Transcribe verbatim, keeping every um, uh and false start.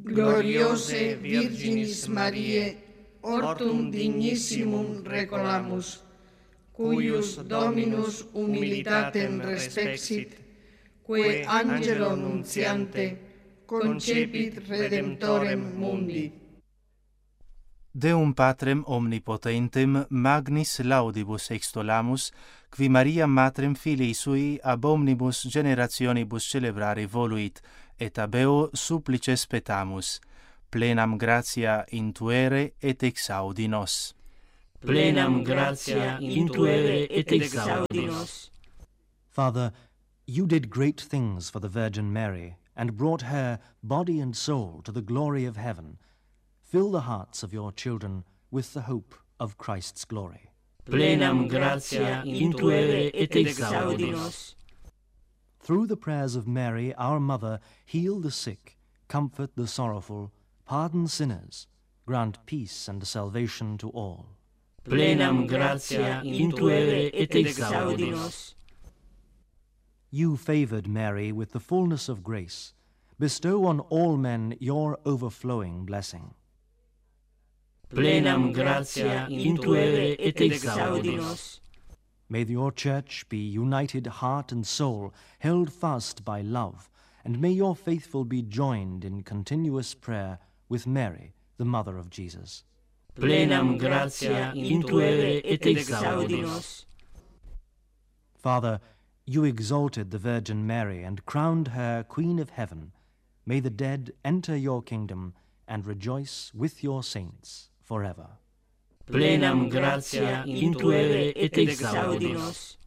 Gloriose Virginis Mariae, ortum dignissimum recolamus, cuius Dominus humilitatem respexit, quae angelo nuntiante concepit Redemptorem mundi. Deum Patrem omnipotentem magnis laudibus extolamus, qui Maria matrem filii sui ab omnibus generationibus celebrare voluit, et abeo supplices petamus, plenam gratia intuere et exaudi nos. Plenam gratia intuere et exaudi nos. Father, you did great things for the Virgin Mary, and brought her, body and soul, to the glory of heaven. Fill the hearts of your children with the hope of Christ's glory. Plenam gratia intuere et exaudi nos. Through the prayers of Mary, our Mother, heal the sick, comfort the sorrowful, pardon sinners, grant peace and salvation to all. Plenam gratia intuere et exaudi nos. You favored Mary with the fullness of grace. Bestow on all men your overflowing blessing. Plenam gratia intuere et exaudi nos. May your church be united heart and soul, held fast by love, and may your faithful be joined in continuous prayer with Mary, the Mother of Jesus. Plenam gratia intuere et exaudi nos. Father, you exalted the Virgin Mary and crowned her Queen of Heaven. May the dead enter your kingdom and rejoice with your saints forever. Plenam gratia intuere et exaudi nos.